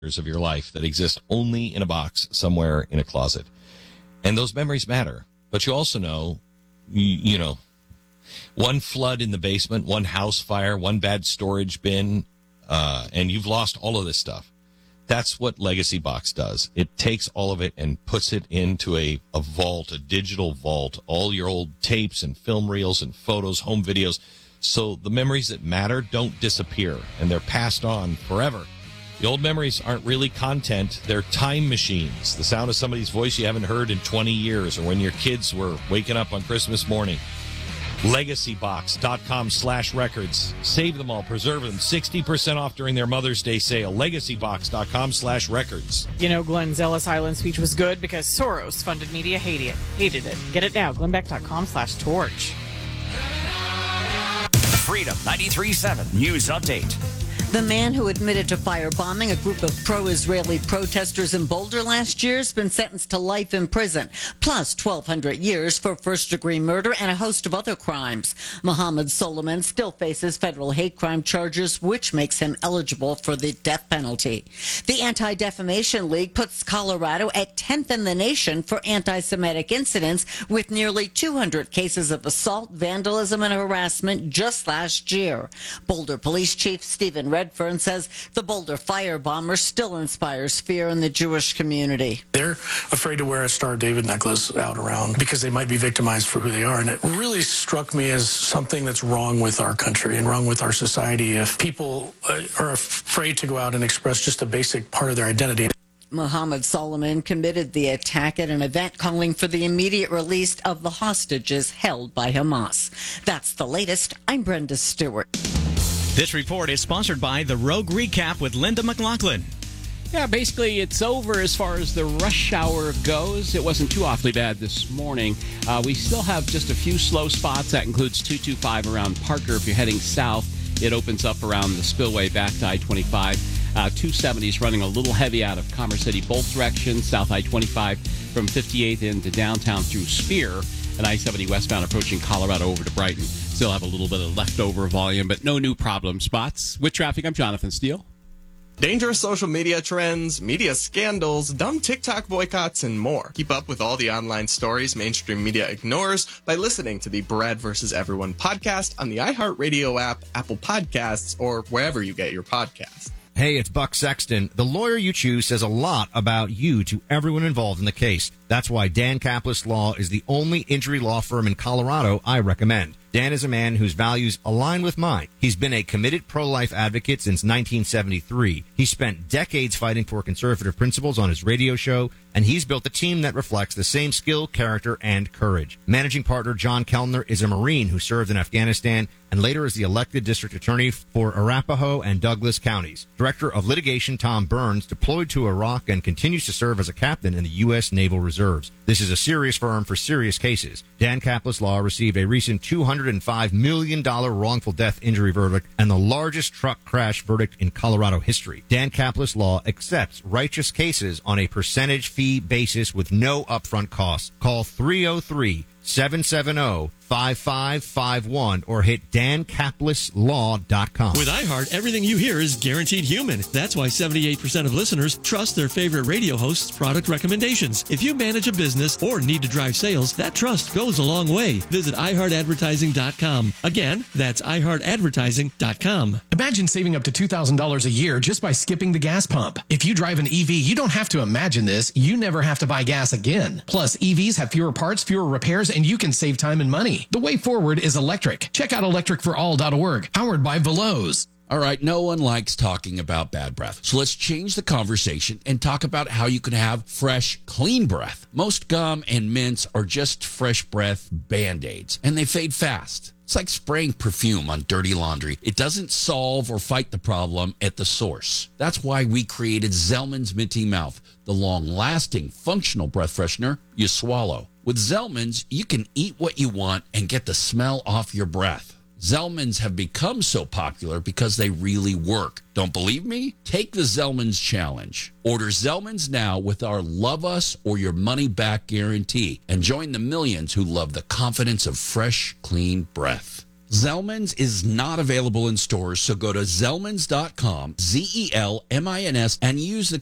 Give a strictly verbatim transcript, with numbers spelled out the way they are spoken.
of your life that exist only in a box somewhere in a closet. And those memories matter. But you also know, you, you know, one flood in the basement, one house fire, one bad storage bin, uh, and you've lost all of this stuff. That's what Legacy Box does. It takes all of it and puts it into a, a vault, a digital vault, all your old tapes and film reels and photos, home videos. So the memories that matter don't disappear, and they're passed on forever. The old memories aren't really content. They're time machines. The sound of somebody's voice you haven't heard in twenty years, or when your kids were waking up on Christmas morning. LegacyBox.com slash records. Save them all. Preserve them. sixty percent off during their Mother's Day sale. LegacyBox.com slash records. You know, Glenn's Ellis Island speech was good because Soros-funded media hated it. Hated it. Get it now. Glennbeck.com slash torch. Freedom ninety-three point seven News Update. The man who admitted to firebombing a group of pro-Israeli protesters in Boulder last year has been sentenced to life in prison, plus twelve hundred years for first-degree murder and a host of other crimes. Mohammed Solomon still faces federal hate crime charges, which makes him eligible for the death penalty. The Anti-Defamation League puts Colorado at tenth in the nation for anti-Semitic incidents, with nearly two hundred cases of assault, vandalism, and harassment just last year. Boulder Police Chief Stephen Redfern Redfern says the Boulder firebomber still inspires fear in the Jewish community. They're afraid to wear a Star of David necklace out around because they might be victimized for who they are. And it really struck me as something that's wrong with our country and wrong with our society if people are afraid to go out and express just a basic part of their identity. Mohammed Solomon committed the attack at an event calling for the immediate release of the hostages held by Hamas. That's the latest. I'm Brenda Stewart. This report is sponsored by the Rogue Recap with Linda McLaughlin. Yeah, basically it's over as far as the rush hour goes. It wasn't too awfully bad this morning. Uh, we still have just a few slow spots. That includes two two five around Parker. If you're heading south, it opens up around the spillway back to I twenty-five. Uh, two seventy is running a little heavy out of Commerce City, both directions. South I twenty-five from fifty-eighth into downtown through Spear. And I seventy westbound approaching Colorado over to Brighton. Still have a little bit of leftover volume, but no new problem spots. With traffic, I'm Jonathan Steele. Dangerous social media trends, media scandals, dumb TikTok boycotts, and more. Keep up with all the online stories mainstream media ignores by listening to the Brad versus. Everyone podcast on the iHeartRadio app, Apple Podcasts, or wherever you get your podcasts. Hey, it's Buck Sexton. The lawyer you choose says a lot about you to everyone involved in the case. That's why Dan Kaplis Law is the only injury law firm in Colorado I recommend. Dan is a man whose values align with mine. He's been a committed pro-life advocate since nineteen seventy-three. He spent decades fighting for conservative principles on his radio show, and he's built a team that reflects the same skill, character, and courage. Managing partner John Kellner is a Marine who served in Afghanistan and later is the elected district attorney for Arapahoe and Douglas counties. Director of litigation Tom Burns deployed to Iraq and continues to serve as a captain in the U S Naval Reserves. This is a serious firm for serious cases. Dan Kaplis Law received a recent two hundred five million dollars wrongful death injury verdict and the largest truck crash verdict in Colorado history. Dan Kaplis Law accepts righteous cases on a percentage fee basis with no upfront costs. Call three oh three, seven seven oh, five five five one or hit dan kaplis law dot com. With iHeart, everything you hear is guaranteed human. That's why seventy-eight percent of listeners trust their favorite radio host's product recommendations. If you manage a business or need to drive sales, that trust goes a long way. Visit i heart advertising dot com. Again, that's i heart advertising dot com. Imagine saving up to two thousand dollars a year just by skipping the gas pump. If you drive an E V, you don't have to imagine this. You never have to buy gas again. Plus, E Vs have fewer parts, fewer repairs, and you can save time and money. The way forward is electric. Check out electric for all dot org, powered by Veloz. All right, no one likes talking about bad breath. So let's change the conversation and talk about how you can have fresh, clean breath. Most gum and mints are just fresh breath Band-Aids, and they fade fast. It's like spraying perfume on dirty laundry. It doesn't solve or fight the problem at the source. That's why we created Zellman's Minty Mouth, the long-lasting, functional breath freshener you swallow. With Zellman's, you can eat what you want and get the smell off your breath. Zellman's have become so popular because they really work. Don't believe me? Take the Zellman's challenge. Order Zellman's now with our Love Us or Your Money Back guarantee and join the millions who love the confidence of fresh, clean breath. Zellman's is not available in stores, so go to Zellmans dot com, Z E L M I N S, and use the